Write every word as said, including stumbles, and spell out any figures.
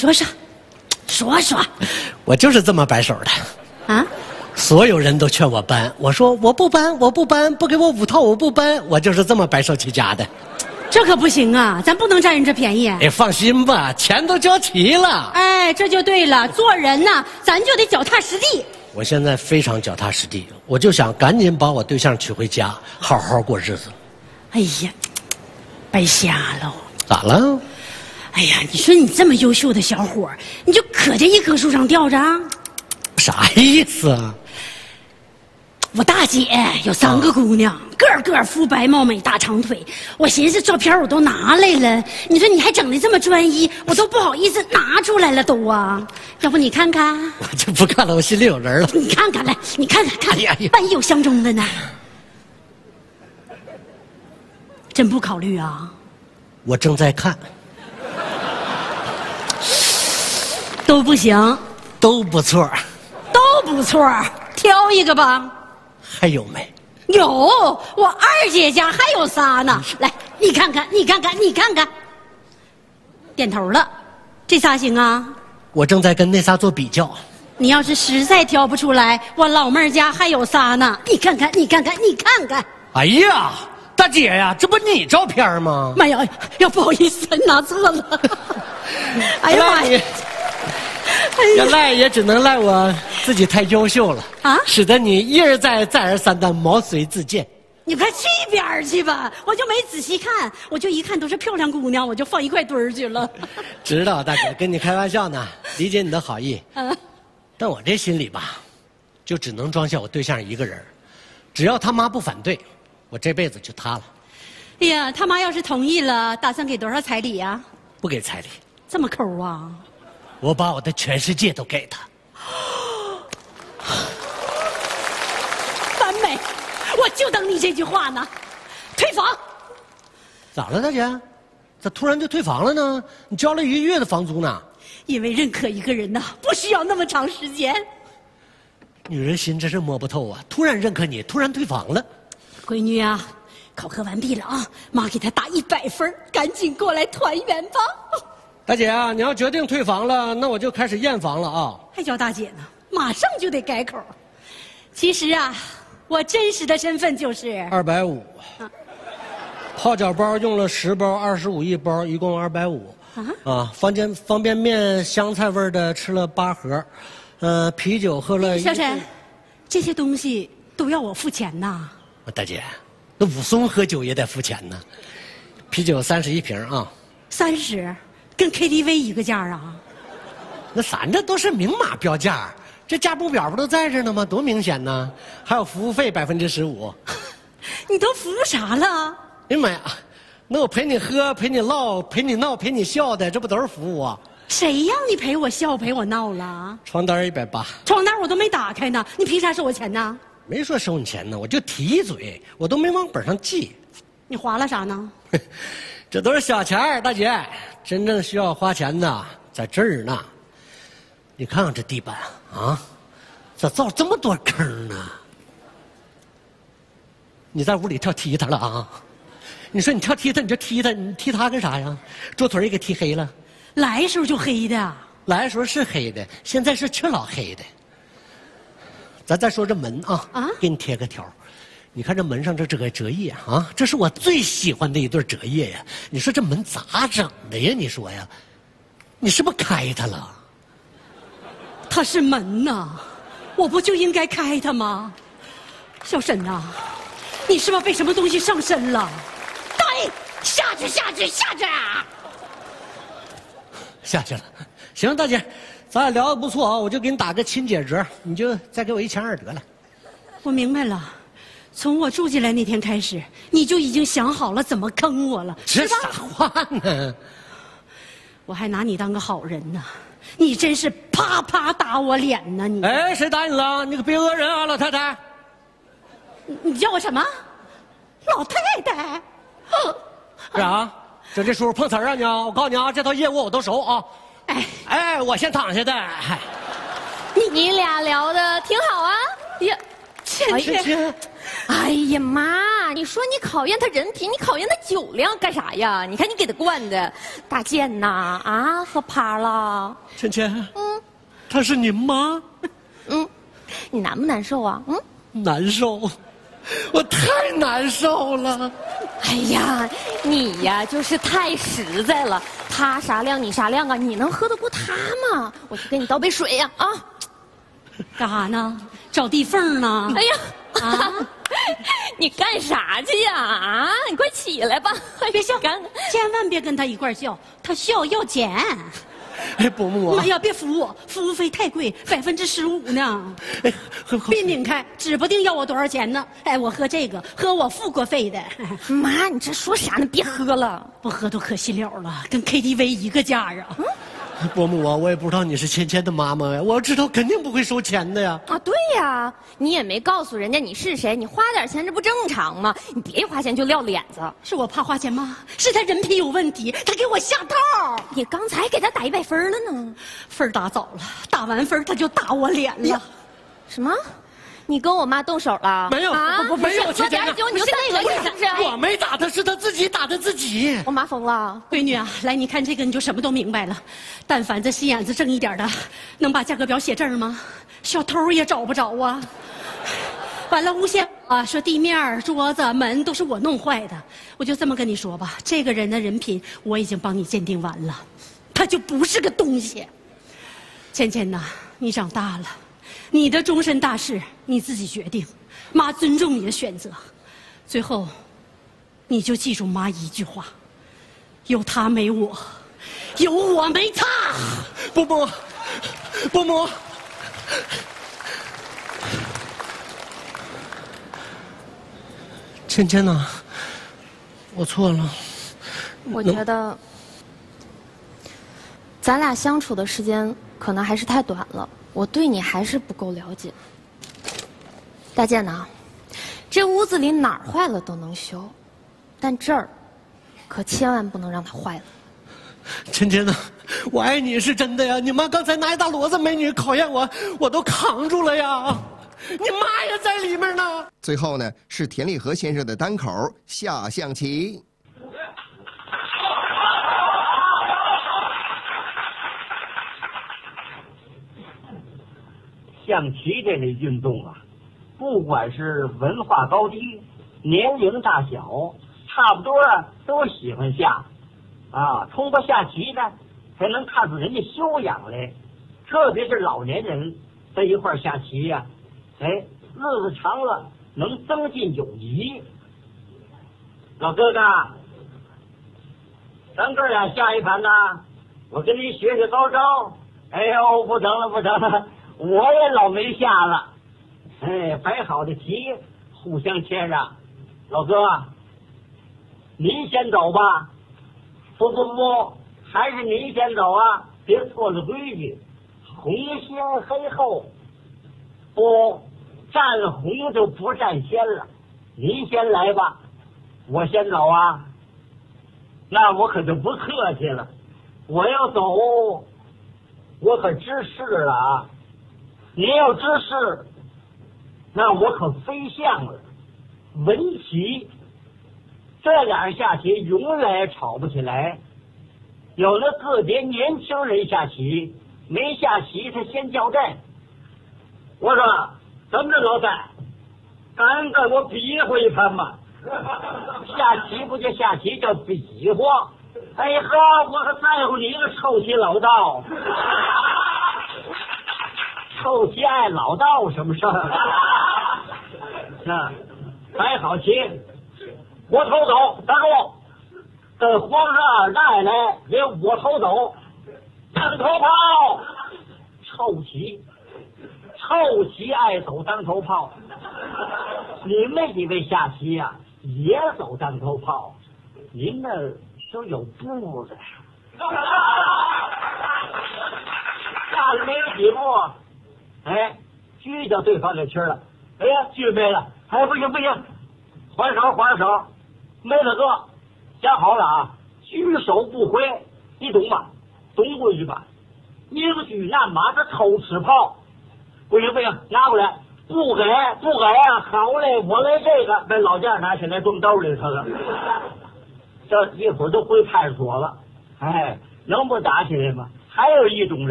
说说，说说， 我就是这么摆手的。 啊？ 所有人都劝我搬，我说我不搬，我不搬，不给我五套我不搬，我就是这么白手起家的。 这可不行啊，咱不能占人这便宜。 哎，放心吧，钱都交齐了。 哎，这就对了，做人呐，咱就得脚踏实地。 我现在非常脚踏实地，我就想赶紧把我对象娶回家，好好过日子。 哎呀，白瞎了。 咋了？ 哎呀，你说你这么优秀的小伙，你就可这一棵树上吊着？ 啥意思啊？ 我大姐有三个姑娘，个个肤白貌美，大长腿。我寻思照片我都拿来了，你说你还整的这么专一，我都不好意思拿出来了都啊。要不你看看？ 我就不看了，我心里有人了。 你看看来，你看看看， 哎呀呀万一有相中的呢？真不考虑啊？ 我正在看， 都不行， 都不错。 都不错，挑一个吧。 还有没？ 有，我二姐家还有仨呢。来，你看看，你看看，你看看。点头了，这仨行啊？ 我正在跟那仨做比较。 你要是实在挑不出来，我老妹儿家还有仨呢。你看看，你看看，你看看。 哎呀，大姐呀，这不你照片吗？ 妈呀，呀不好意思，拿错了。哎呀妈呀！ 要赖也只能赖我自己太优秀了啊， 使得你一而再再而三的毛遂自荐。 你快去一边去吧，我就没仔细看，我就一看都是漂亮姑娘，我就放一块堆儿去了。 知道大姐跟你开玩笑呢，理解你的好意。 嗯， 但我这心里吧，就只能装下我对象一个人，只要他妈不反对，我这辈子就他了。 哎呀，他妈要是同意了，打算给多少彩礼呀？ 不给彩礼， 这么抠啊？ 我把我的全世界都给他。 完美，我就等你这句话呢。退房。 咋了，大姐？咋突然就退房了呢？你交了一个月的房租呢？ 因为认可一个人呐，不需要那么长时间。 女人心真是摸不透啊！突然认可你，突然退房了。 闺女啊，考核完毕了啊，妈给她打一百分，赶紧过来团圆吧。 大姐啊，你要决定退房了，那我就开始验房了啊！ 还叫大姐呢，马上就得改口。其实啊，我真实的身份就是二百五。泡脚包用了十包，二十五一包，一共二百五。啊啊，方便方便面香菜味的吃了八盒，呃，啤酒喝了。 小沈，这些东西都要我付钱呐？ 大姐，那武松喝酒也得付钱呢。啤酒三十一瓶啊。 三十。跟 K T V 一个价啊？ 那咱这都是明码标价，这价目表不都在这呢吗？多明显呢！还有服务费百分之十五。 你都服务啥了？ 哎呀妈呀，那我陪你喝、陪你唠、陪你闹、陪你笑的，这不都是服务啊？ 谁让你陪我笑、陪我闹了？ 床单一百八， 床单我都没打开呢，你凭啥收我钱呢？ 没说收你钱呢，我就提一嘴，我都没往本上记。 你划了啥呢？ 这都是小钱儿，大姐，真正需要花钱的在这儿呢。你看看这地板啊，咋造这么多坑呢？你在屋里跳踢他了啊？你说你跳踢他，你就踢他，你踢他干啥呀？桌腿也给踢黑了。 来时候就黑的， 来的时候是黑的，现在是缺老黑的。咱再说这门啊，啊，给你贴个条。你看这门上这这个折页啊，这是我最喜欢的一对折页呀。你说这门咋整的呀？你说呀，你是不是开它了？ 它是门呐，我不就应该开它吗？小沈呐，你是不是被什么东西上身了？对，下去下去下去！ 下去了。行，大姐，咱俩聊得不错啊，我就给你打个亲姐折，你就再给我一千二得了。 我明白了。从我住进来那天开始，你就已经想好了怎么坑我了， 是吧？这啥话呢？ 我还拿你当个好人呢，你真是啪啪打我脸呢！你哎，谁打你了？你可别讹人啊，老太太！ 你你叫我什么？老太太？ 是啊，这这叔碰瓷儿啊你啊！我告诉你啊，这套业务我都熟啊。哎哎，我先躺下的。 你你俩聊的挺好啊。呀， 倩倩， 哎呀妈！你说你考验他人品，你考验他酒量干啥呀？你看你给他灌的，大健呐，啊，喝趴了。 芊芊，嗯，她是你妈， 嗯，你难不难受啊？嗯， 难受，我太难受了。 哎呀，你呀就是太实在了，他啥量你啥量啊？你能喝得过他吗？我去给你倒杯水呀！啊， 干啥呢？找地缝呢？ 哎呀， 啊！ 你干啥去呀？啊，你快起来吧！ 别笑， 干千万别跟他一块儿笑，他笑要钱。 哎，伯母， 哎呀，别服我，服务费太贵，百分之十五呢。 哎，喝喝。 别拧开，指不定要我多少钱呢。哎，我喝这个，喝我付过费的。 妈，你这说啥呢？别喝了， 不喝都可惜了了，跟 K T V 一个价啊。嗯伯母啊，我也不知道你是芊芊的妈妈呀，我要知道肯定不会收钱的呀。 啊，对呀，你也没告诉人家你是谁，你花点钱这不正常吗？你别一花钱就撂脸子。 是我怕花钱吗？是他人品有问题，他给我下套。 你刚才给他打一百分了呢， 分打早了，打完分他就打我脸了。 什么？你跟我妈动手了？ 没有啊，不不没有， 喝点酒你就那个是不是？ 我没打他，是他自己打的自己。 我妈疯了。 闺女啊，来，你看这个你就什么都明白了。但凡这心眼子正一点的，能把价格表写这儿吗？小偷也找不着啊。完了，诬陷啊，说地面、桌子、门都是我弄坏的。我就这么跟你说吧，这个人的人品我已经帮你鉴定完了，他就不是个东西。芊芊呐，你长大了。你的终身大事你自己决定，妈尊重你的选择。最后，你就记住妈一句话：有他没我，有我没他。 伯母，伯母，芊芊呐，我错了。 我觉得，咱俩相处的时间可能还是太短了。我对你还是不够了解，大健呐，这屋子里哪儿坏了都能修，但这儿可千万不能让它坏了。 芊芊呐，我爱你是真的呀！你妈刚才拿一大骡子美女考验我，我都扛住了呀！你妈也在里面呢。 最后呢，是田立和先生的单口下象棋。 象棋这类运动啊，不管是文化高低、年龄大小，差不多啊都喜欢下。啊，通过下棋呢，才能看出人家修养来。特别是老年人在一块下棋呀、啊，哎，日子长了能增进友谊。老哥哥，咱哥俩下一盘呐，我跟你学学高招。哎呦，不成了不成了。我也老没下了，哎，摆好的棋互相谦让。老哥，您先走吧。不不不，还是您先走啊！别错了规矩。红先黑后，不占红就不占先了。您先来吧，我先走啊。那我可就不客气了，我要走，我可知事了啊。您要知事，那我可飞象了。文棋，这俩人下棋永远也吵不起来。有的个别年轻人下棋，没下棋他先叫阵。我说，怎么着老三，敢跟我比划一盘吧？下棋不叫下棋，叫比划。哎呵，我可在乎你个臭棋老道。臭棋爱老道什么事儿？那摆好棋，我头走，打住！跟皇上二奶奶连我头走，当头炮！臭棋，臭棋爱走当头炮。你们几位下棋呀、啊，也走当头炮，您那都有步子。下了没有几步。哎，狙到对方这区了，哎呀，狙没了，哎，不行不行，还手还手，没了个，想好了啊，举手不回，你懂吗？懂规矩吧？明车难马，这偷吃炮，不行不行，拿过来， 不给不给啊！好嘞，我来这个，把老件拿起来装兜里头了。这一会儿就回派出所了。哎，能不打起来吗？还有一种人。